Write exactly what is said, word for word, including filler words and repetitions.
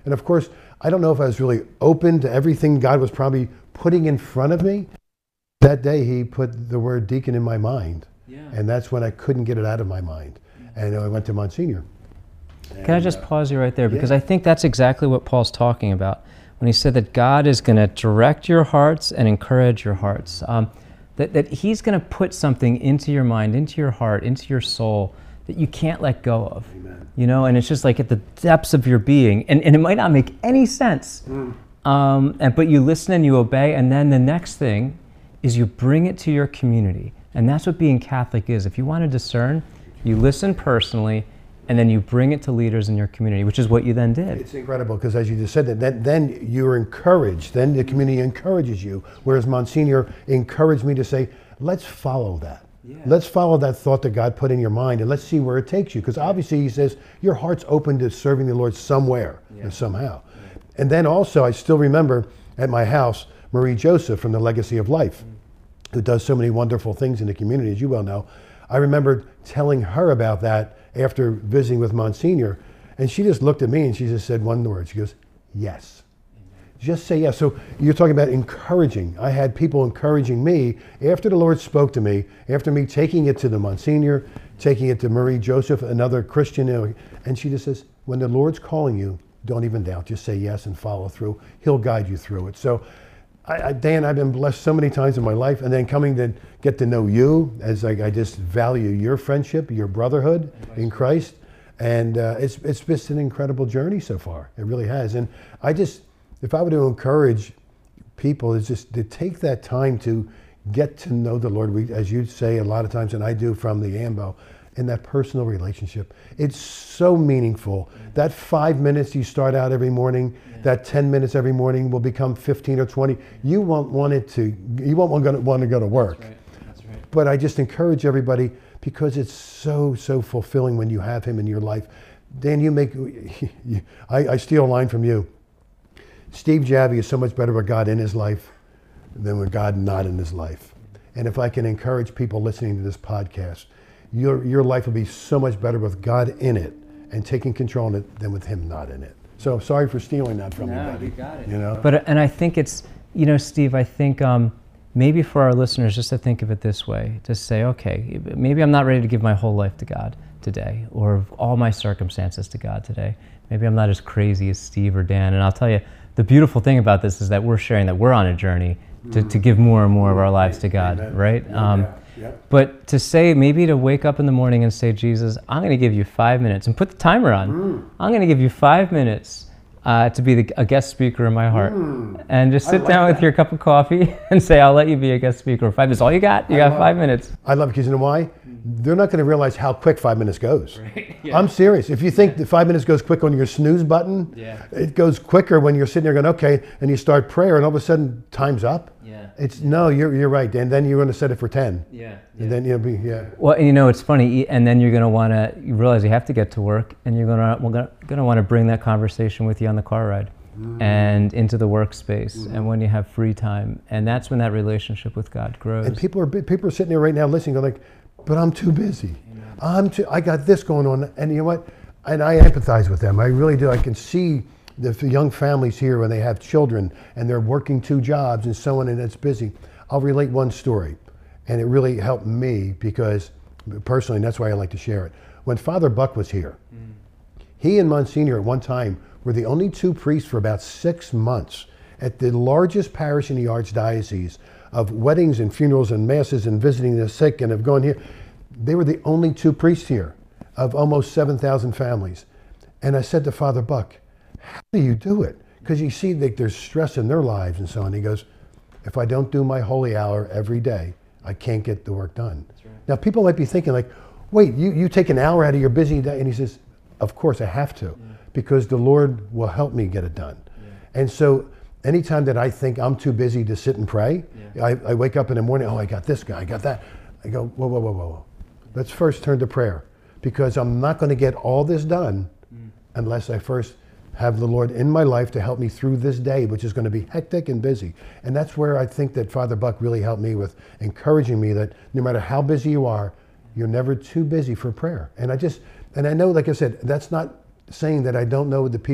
And of course, I don't know if I was really open to everything God was probably putting in front of me. That day, he put the word deacon in my mind. Yeah. And that's when I couldn't get it out of my mind. Yeah. And I went to Monsignor. Can and, I just uh, pause you right there? Because yeah. I think that's exactly what Paul's talking about when he said that God is going to direct your hearts and encourage your hearts. Um, that, that he's going to put something into your mind, into your heart, into your soul that you can't let go of. Amen. You know, and it's just like at the depths of your being. And, and it might not make any sense. Mm. Um, and but you listen and you obey, and then the next thing is you bring it to your community. And that's what being Catholic is. If you want to discern, you listen personally, and then you bring it to leaders in your community, which is what you then did. It's incredible, because as you just said, that then, then you're encouraged. Then the community encourages you, whereas Monsignor encouraged me to say, let's follow that. Yeah. Let's follow that thought that God put in your mind, and let's see where it takes you. Because obviously he says, your heart's open to serving the Lord somewhere yeah. or somehow. Yeah. And then also, I still remember at my house, Marie Joseph from the Legacy of Life, mm. who does so many wonderful things in the community, as you well know. I remember telling her about that after visiting with Monsignor, and she just looked at me and she just said one word. She goes, yes. Amen. Just say yes. So you're talking about encouraging. I had people encouraging me after the Lord spoke to me, after me taking it to the Monsignor, taking it to Marie Joseph, another Christian, and she just says, when the Lord's calling you, don't even doubt. Just say yes and follow through. He'll guide you through it. So, I, I, Dan, I've been blessed so many times in my life, and then coming to get to know you, as I, I just value your friendship, your brotherhood in Christ, and uh, it's it's just an incredible journey so far. It really has. And I just, if I were to encourage people, is just to take that time to get to know the Lord. We, as you say a lot of times, and I do from the AMBO, in that personal relationship. It's so meaningful. Yeah. That five minutes you start out every morning, yeah. that ten minutes every morning will become fifteen or twenty. You won't want it to, you won't want to, want to go to work. That's right. That's right. But I just encourage everybody, because it's so, so fulfilling when you have him in your life. Dan, you make, I, I steal a line from you. Steve Javie is so much better with God in his life than with God not in his life. And if I can encourage people listening to this podcast, Your, your life will be so much better with God in it and taking control of it than with him not in it. So sorry for stealing that from no, you, buddy. You got it. You know? But, and I think it's, you know, Steve, I think um, maybe for our listeners just to think of it this way, to say, okay, maybe I'm not ready to give my whole life to God today, or all my circumstances to God today. Maybe I'm not as crazy as Steve or Dan. And I'll tell you, the beautiful thing about this is that we're sharing that we're on a journey to, mm. to give more and more of our lives to God, Amen. Right? Yeah, um, yeah. Yep. But to say, maybe to wake up in the morning and say, Jesus, I'm going to give you five minutes, and put the timer on. Mm. I'm going to give you five minutes uh, to be the, a guest speaker in my heart. Mm. And just sit like down that. with your cup of coffee and say, I'll let you be a guest speaker. Five minutes, all you got? You I got five it. minutes. I love it, because you know why? They're not going to realize how quick five minutes goes. Right. Yeah. I'm serious. If you think yeah. the five minutes goes quick on your snooze button, yeah. it goes quicker when you're sitting there going, okay, and you start prayer, and all of a sudden, time's up. Yeah. It's no, you're you're right, and then you're going to set it for ten. Yeah. yeah. And then you'll be yeah. Well, you know, it's funny, and then you're going to want to. You realize you have to get to work, and you're going to we're going to want to bring that conversation with you on the car ride, mm. and into the workspace, mm. and when you have free time, and that's when that relationship with God grows. And people are people are sitting there right now listening, going like, but I'm too busy. Amen. I'm too. I got this going on, and you know what? And I empathize with them. I really do. I can see the young families here when they have children and they're working two jobs and so on, and it's busy. I'll relate one story, and it really helped me, because personally, and that's why I like to share it. When Father Buck was here, mm. he and Monsignor at one time were the only two priests for about six months at the largest parish in the Archdiocese of weddings and funerals and masses and visiting the sick and of going here. They were the only two priests here of almost seven thousand families. And I said to Father Buck, how do you do it? Because you see that there's stress in their lives and so on. He goes, if I don't do my holy hour every day, I can't get the work done. That's right. Now people might be thinking like, wait, you, you take an hour out of your busy day? And he says, of course I have to, yeah. because the Lord will help me get it done. Yeah. And so anytime that I think I'm too busy to sit and pray, yeah. I, I wake up in the morning, oh, I got this guy, I got that. I go, whoa, whoa, whoa, whoa, whoa. Let's first turn to prayer, because I'm not going to get all this done mm. unless I first have the Lord in my life to help me through this day, which is going to be hectic and busy. And that's where I think that Father Buck really helped me with encouraging me that no matter how busy you are, you're never too busy for prayer. And I just, and I know, like I said, that's not saying that I don't know the people